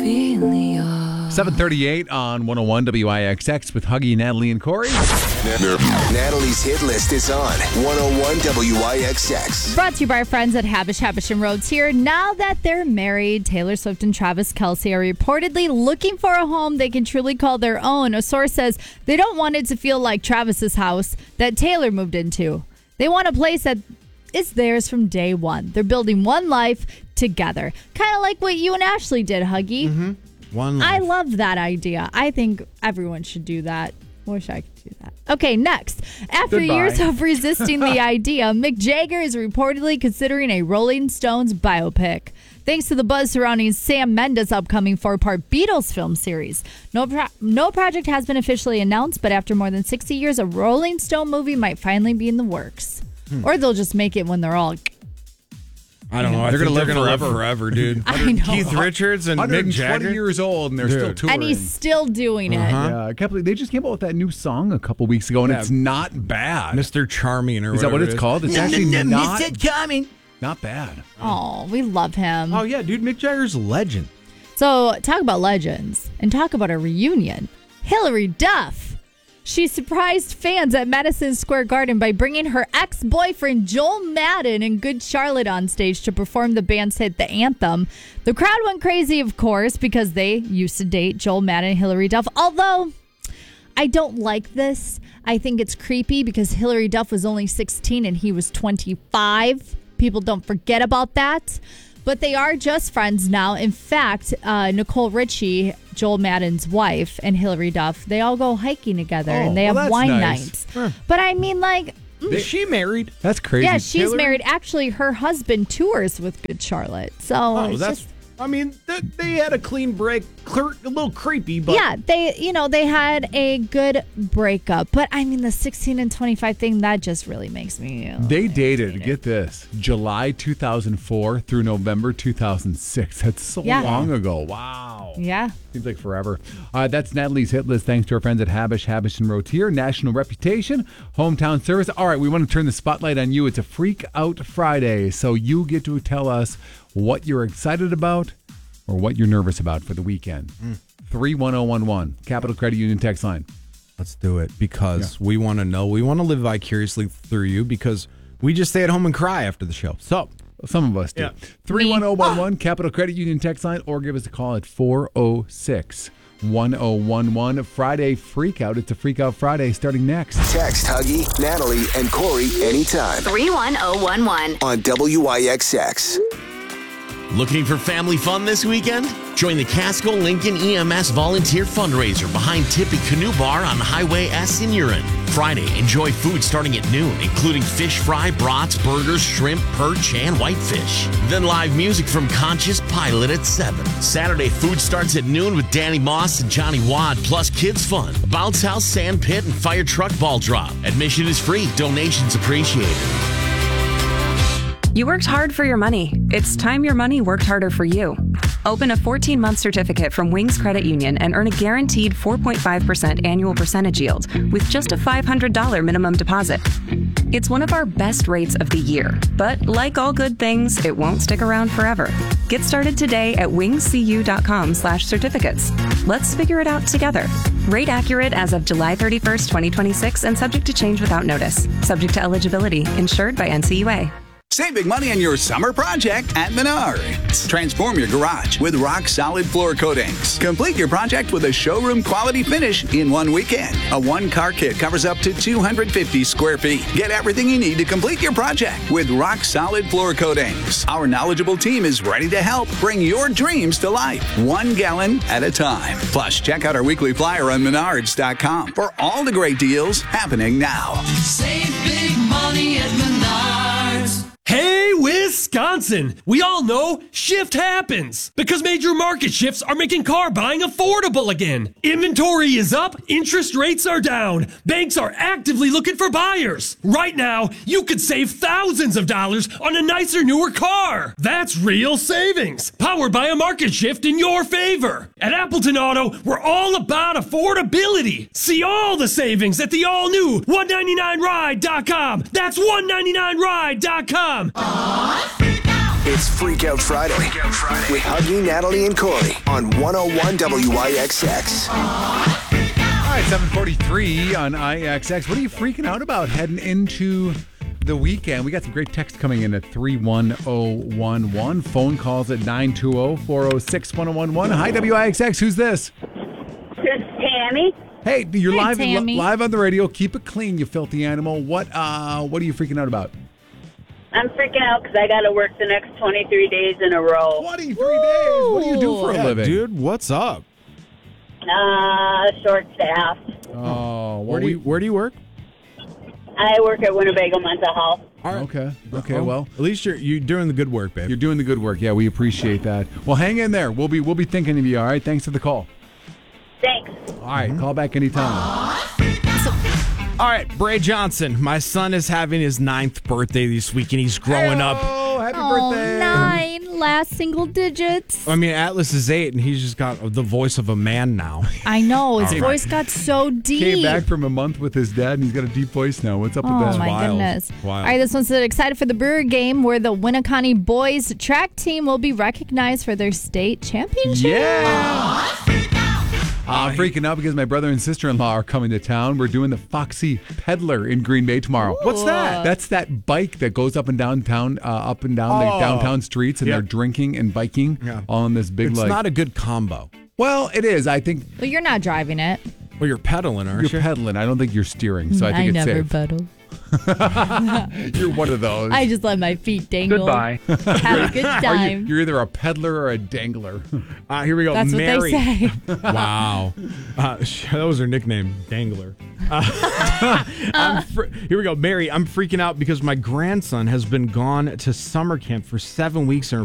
feel 7:38 on 101 WIXX with Huggy, Natalie, and Corey. Natalie's hit list is on 101 WIXX. Brought to you by our friends at Habish & Rhodes here. Now that they're married, Taylor Swift and Travis Kelce are reportedly looking for a home they can truly call their own. A source says they don't want it to feel like Travis's house that Taylor moved into. They want a place that is theirs from day one. They're building one life together. Kind of like what you and Ashley did, Huggy. Mm-hmm. One life. I love that idea. I think everyone should do that. Wish I could do that. Okay, next. After years of resisting the idea, Mick Jagger is reportedly considering a Rolling Stones biopic. Thanks to the buzz surrounding Sam Mendes' upcoming 4-part Beatles film series. No project has been officially announced, but after more than 60 years, a Rolling Stone movie might finally be in the works. Or they'll just make it when they're all... I don't know. They're going to live forever, dude. I know. Keith Richards and Mick Jagger. 120 years old, and they're still touring. And he's still doing it. Yeah, I can't believe they just came out with that new song a couple weeks ago, and it's not bad. Mr. Charming, or is that what it's called? It's actually not Mr. Charming. Not bad. Oh, we love him. Oh, yeah, dude. Mick Jagger's a legend. So, talk about legends and talk about a reunion. Hilary Duff. She surprised fans at Madison Square Garden by bringing her ex-boyfriend Joel Madden and Good Charlotte on stage to perform the band's hit, The Anthem. The crowd went crazy, of course, because they used to date, Joel Madden and Hilary Duff. Although, I don't like this. I think it's creepy because Hilary Duff was only 16 and he was 25. People don't forget about that. But they are just friends now. In fact, Nicole Richie, Joel Madden's wife, and Hilary Duff, they all go hiking together and they have wine nights. Huh. But I mean, like... Is she married? That's crazy. Yeah, she's Hillary? married. Actually, her husband tours with Good Charlotte. So it's just... I mean, they had a clean break. A little creepy, but... Yeah, they had a good breakup. But, I mean, the 16 and 25 thing, that just really makes me... They dated, get this, July 2004 through November 2006. That's so long ago. Wow. Yeah. Seems like forever. That's Natalie's hit list. Thanks to our friends at Habish & Rhodes here. National reputation, hometown service. All right, we want to turn the spotlight on you. It's a Freak Out Friday, so you get to tell us what you're excited about or what you're nervous about for the weekend. 31011, Capital Credit Union text line. Let's do it because we want to know. We want to live vicariously through you because we just stay at home and cry after the show. So some of us do. 31011, Capital Credit Union text line, or give us a call at 406-1011. Friday Freak Out. It's a Freak Out Friday starting next. Text Huggy, Natalie, and Corey anytime 31011 on WIXX. Looking for family fun this weekend? Join the Casco Lincoln EMS volunteer fundraiser behind Tippy Canoe Bar on Highway S in Urin. Friday, enjoy food starting at noon, including fish fry, brats, burgers, shrimp, perch, and whitefish. Then live music from Conscious Pilot at 7. Saturday, food starts at noon with Danny Moss and Johnny Wad, plus kids fun, bounce house, sand pit, and fire truck ball drop. Admission is free. Donations appreciated. You worked hard for your money. It's time your money worked harder for you. Open a 14-month certificate from Wings Credit Union and earn a guaranteed 4.5% annual percentage yield with just a $500 minimum deposit. It's one of our best rates of the year, but like all good things, it won't stick around forever. Get started today at wingscu.com/certificates. Let's figure it out together. Rate accurate as of July 31st, 2026 and subject to change without notice. Subject to eligibility. Insured by NCUA. Save big money on your summer project at Menards. Transform your garage with rock-solid floor coatings. Complete your project with a showroom-quality finish in one weekend. A one-car kit covers up to 250 square feet. Get everything you need to complete your project with rock-solid floor coatings. Our knowledgeable team is ready to help bring your dreams to life, 1 gallon at a time. Plus, check out our weekly flyer on Menards.com for all the great deals happening now. Save big money at Menards. Hey, Wisconsin! We all know shift happens because major market shifts are making car buying affordable again. Inventory is up, interest rates are down, banks are actively looking for buyers. Right now, you could save thousands of dollars on a nicer, newer car. That's real savings, powered by a market shift in your favor. At Appleton Auto, we're all about affordability. See all the savings at the all-new 199ride.com. That's 199ride.com. Freak out! It's Freak Out Friday with Huggy, Natalie, and Corey on 101 WIXX. All right, 7:43 on IXX. What are you freaking out about heading into the weekend? We got some great text coming in at 31011. Phone calls at 920-406-1011. Hi, WIXX. Who's this? It's Tammy. Hey, you're Hi, live Tammy. live on the radio. Keep it clean, you filthy animal. What are you freaking out about? I'm freaking out because I got to work the next 23 days in a row. 23 days. What do you do for a Yeah, living? dude, what's up? Short staff. Oh, Where do you work? I work at Winnebago Mental Health. All right. Okay, well, At least you're doing the good work, babe. you're doing the good work. Yeah, we appreciate that. Well, hang in there. We'll be thinking of you, all right? Thanks for the call. Thanks. All right, call back anytime. All right, Bray Johnson. My son is having his 9th birthday this week, and he's growing up. Oh, happy Oh, birthday. 9, last single digits. I mean, Atlas is 8, and he's just got the voice of a man now. I know. His voice got so deep. Came back from a month with his dad, and he's got a deep voice now. What's up with Oh, that? my Wild. goodness. Wild. All right, this one's excited for the Brewer game where the Winneconne boys track team will be recognized for their state championship. Yeah. I'm freaking out because my brother and sister-in-law are coming to town. We're doing the Foxy Peddler in Green Bay tomorrow. What's that? That's that bike that goes up and down town, the downtown streets, and Yep. they're drinking and biking on this big It's like. not a good combo. Well, it is. I think Well, you're not driving it. Well, you're pedaling, aren't you're you? pedaling. I don't think you're steering, so I think it's never safe. pedal. You're one of those. I just let my feet dangle. Goodbye. Have a good time. You're either a peddler or a dangler. Here we go. That's Mary. what they say. Wow. That was her nickname, Dangler. Here we go. Mary, I'm freaking out because my grandson has been gone to summer camp for 7 weeks and